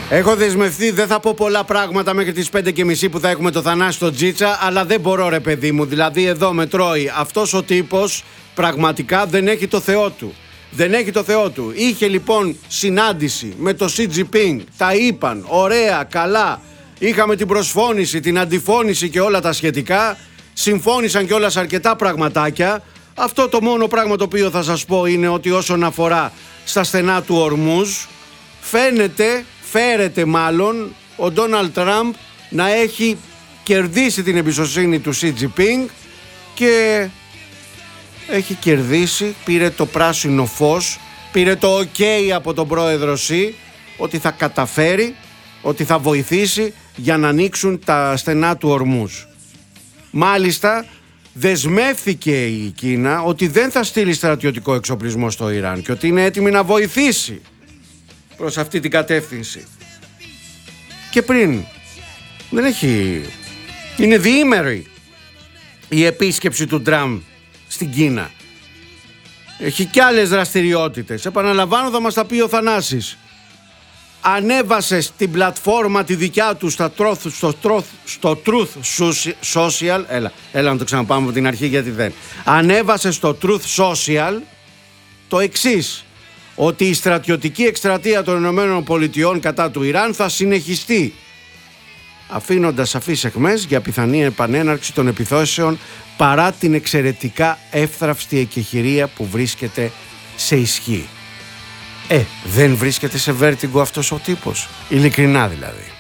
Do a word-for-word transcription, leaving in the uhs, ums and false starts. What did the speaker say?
Έχω δεσμευτεί, δεν θα πω πολλά πράγματα μέχρι τις πέντε και μισή που θα έχουμε το Θανάση το Τζίτσα, αλλά δεν μπορώ ρε παιδί μου, δηλαδή εδώ με τρώει. Αυτός ο τύπος πραγματικά δεν έχει το Θεό του. Δεν έχει το Θεό του. Είχε λοιπόν συνάντηση με το Xi Jinping, τα είπαν, ωραία, καλά. Είχαμε την προσφώνηση, την αντιφώνηση και όλα τα σχετικά. Συμφώνησαν κιόλας αρκετά πραγματάκια. Αυτό το μόνο πράγμα το οποίο θα σας πω είναι ότι όσον αφορά στα στενά του Ορμούζ, φαίνεται, φέρεται μάλλον ο Ντόναλντ Τραμπ να έχει κερδίσει την εμπιστοσύνη του Xi Jinping και έχει κερδίσει, πήρε το πράσινο φως, πήρε το ok από τον πρόεδρο Xi ότι θα καταφέρει, ότι θα βοηθήσει για να ανοίξουν τα στενά του Ορμούζ. Μάλιστα δεσμεύθηκε η Κίνα ότι δεν θα στείλει στρατιωτικό εξοπλισμό στο Ιράν και ότι είναι έτοιμη να βοηθήσει προς αυτή την κατεύθυνση. Και πριν δεν έχει, είναι διήμερη η επίσκεψη του Τραμπ στην Κίνα. Έχει και άλλες δραστηριότητες. Επαναλαμβάνω, θα μας τα πει ο Θανάσης. Ανέβασε στην πλατφόρμα τη δικιά του στα Truth, στο, Truth, στο Truth Social. Έλα, έλα να το ξαναπάμε από την αρχή γιατί δεν. Ανέβασε στο Truth Social το εξής, ότι η στρατιωτική εκστρατεία των Ηνωμένων Πολιτειών κατά του Ιράν θα συνεχιστεί, αφήνοντας σαφείς αιχμές για πιθανή επανέναρξη των επιθέσεων παρά την εξαιρετικά εύθραυστη εκεχηρία που βρίσκεται σε ισχύ. Ε, δεν βρίσκεται σε βέρτιγκο αυτός ο τύπος, ειλικρινά δηλαδή.